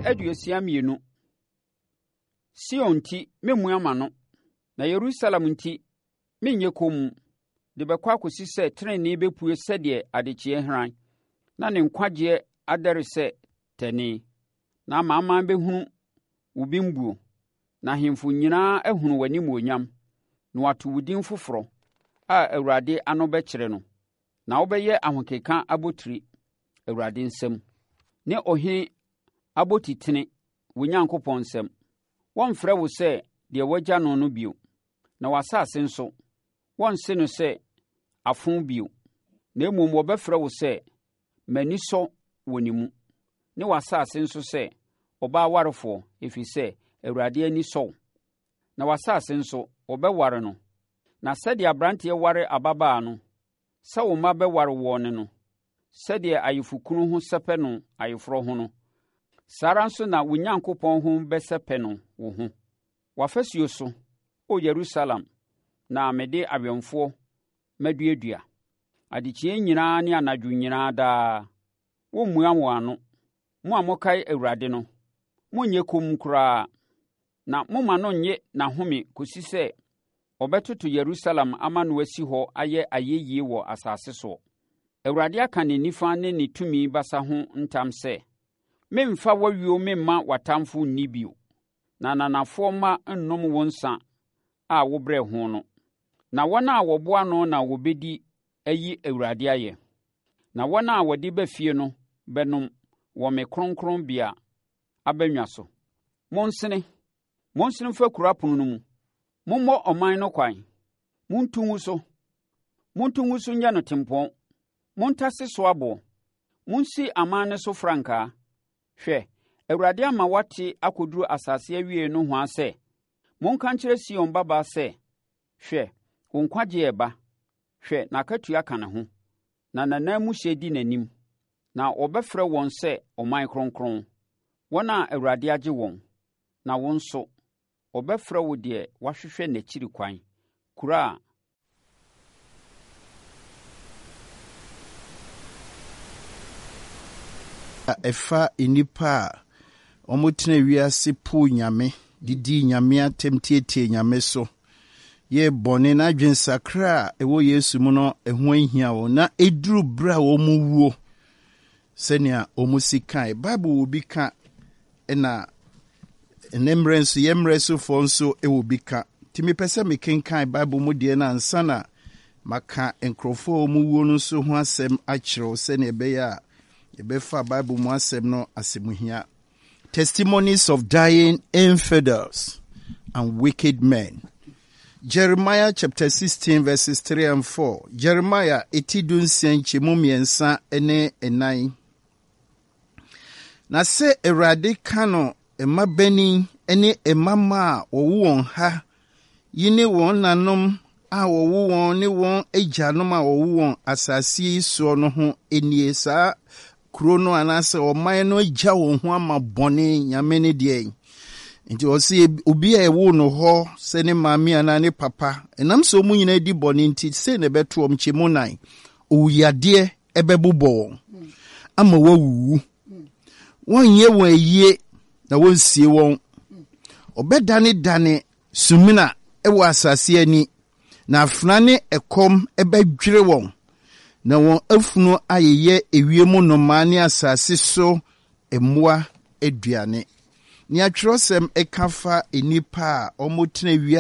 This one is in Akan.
aduosia mmienu. Sion nti memmu ama no, na Yerusalem nti menyɛ komm, de bɛkɔ akɔsi sɛ tenenee bɛpue sɛdeɛ adekyeɛ hran, na ne nkwagyeɛ adɛre sɛ tɛnee, na amanaman bɛhunu wo bembuo, na ahemfo nyinaa ahunu w'animuonyam, na wɔato wo din foforɔ a Awurade ano bɛkyerɛ no, na wobɛyɛ ahokeka abotire Awurade nsam, ne ɔhene abotitene wo Nyankopɔn nsam. Wɔmfrɛ wo sɛ deɛ wɔagya no bio, na w'asase nso, wɔnse no sɛ afo bio, na mmom wɔbɛfrɛ wo sɛ m'ani sɔ wɔ ne mu, ne w'asase nso sɛ ɔbaa warefoɔ, ɛfiri sɛ Awurade ani sɔ wo. Na w'asase nso wɔbɛware no, na sɛdeɛ aberanteɛ ware ababaa no, sɛ wo mma bɛware wɔn ne no, sɛdeɛ ayefokunu ho sɛpɛ no ayeforɔ ho no, saa ara nso na wo Nyankopɔn ho bɛsɛpɛ no wo ho. W'afasuo so, O Yerusalem, na mede awɛmfoɔ maduadua. Adekyeɛ nyinaa ne anadwo nyinaa daa, wommua wɔn ano. Mo a mokae Awurade no, monnyɛ komm koraa, na momma no nnye n'ahome kɔsi sɛ ɔbɛtoto Yerusalem ama no asi hɔ ayɛ ayɛyie wɔ asase soɔ. Awurade aka ne nifa ne ne tumi basa ho ntam sɛ, memfa w'awuo memma w'atamfo nni bio, na ananafoɔ mma nnom wo nsa a wobrɛ ho no. Na wɔn a wɔboa no na wɔbɛdi ayi Awurade ayɛ, na wɔn a wɔde ba fie no bɛnom wɔ me kronkronbea abannwa so. Monsene mfa kuro apono no mu, mommɔ ɔman no kwan, montu ngu so nyɛ no tempɔn, montase so aboɔ, monsi aman no so frankaa. Hwɛ, Awurade ama wate akɔduru asase awie no ho sɛ, monka nkyerɛ Sion babaa sɛ, hwɛ, wo nkwagye ɛba, hwɛ n'akatua ka ne ho, na nanan mu hyɛ di n'anim, na wɔbɛfrɛ wɔn sɛ ɔman kronkron, wɔn a Awurade agye wɔn, na wo nso, wɔbɛfrɛ wo deɛ wahwehwɛ n'akyiri kwan, kuro a ɛfa nnipa a wɔtena wiase po nyame, didi nyame atem tietie nyame so, yɛ bɔne na adwen sakra a ɛwɔ Yesu mu no ɛho ahia wo, na ɛduru bra wɔ mu wuo sɛnea ɔmu si kae. Bible wɔ bi ka ɛna ɛnɛmmerɛ nso yɛmmerɛ sofoɔ nso ɛwɔ bi ka. Nti mepɛ sɛ mekenkan Bible mu deɛ no ansa na maka nkurɔfoɔ a ɔmu wuo no nso ho asɛm akyerɛw sɛnea ɛbɛyɛ a yɛbɛfa Bible mu asɛm no asɛmuhia. Testimonies of dying infidels and wicked men. Jeremiah chapter 16 verses 3 and 4. Jeremiah etidunsia nkyemu mmiɛnsa ne ɛnan. Na sɛ Awurade ka no ɛma bani ne ɛmama a wɔwo wɔn ha yi ne wɔn nanom a wɔwo wɔn ne wɔn agyanom a wɔwo wɔn asase yi soɔ no ho enie. Saa kuro no anaasɛ ɔman no agya wɔn ho ama bɔne nyame ne deɛ. Nti ɔsɛ obi a ɛwo no hɔ sɛ ne maame anaa ne papa ɛnam sɛ ɔmu nyinaa di bɔne nti sɛ ne bɛto ɔm kyɛmu nan owuyadeɛ ɛbɛbobɔ wɔn ama wɔawuwu, wɔnyɛ wɔn ayie na wɔnsie wɔn, ɔbɛdane sumina ɛwɔ asase ani, na afena ne ɛkɔm ɛbɛdwere wɔn, na wɔn afunu ayɛyɛ ewiem nnomaa ne asase so mmoa aduane. Ni atwerɛsɛm ɛka fa enipa a ɔmotena